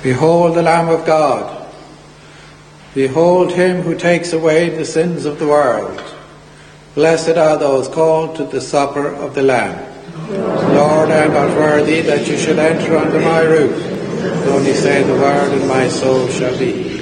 Behold the Lamb of God. Behold him who takes away the sins of the world. Blessed are those called to the supper of the Lamb. Lord, I am not worthy that you should enter under my roof. Only say the word and my soul shall be.